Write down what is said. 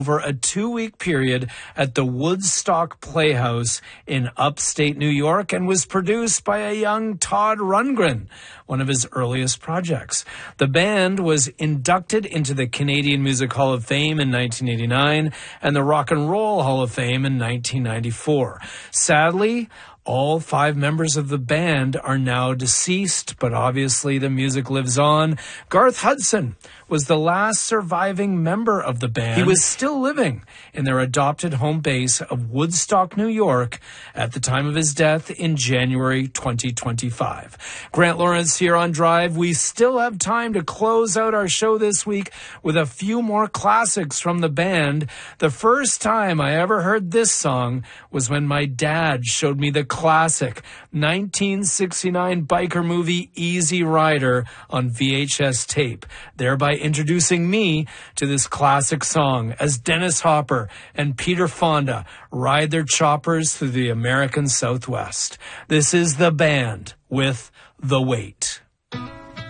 over a 2-week period at the Woodstock Playhouse in upstate New York and was produced by a young Todd Rundgren, one of his earliest projects. The band was inducted into the Canadian Music Hall of Fame in 1989 and the Rock and Roll Hall of Fame in 1994. Sadly, all 5 members of the band are now deceased, but obviously the music lives on. Garth Hudson was the last surviving member of the band. He was still living in their adopted home base of Woodstock, New York, at the time of his death in January 2025. Grant Lawrence here on Drive. We still have time to close out our show this week with a few more classics from the band. The first time I ever heard this song was when my dad showed me the classic 1969 biker movie Easy Rider on VHS tape, thereby introducing me to this classic song as Dennis Hopper and Peter Fonda ride their choppers through the American Southwest. This is the band with The Weight.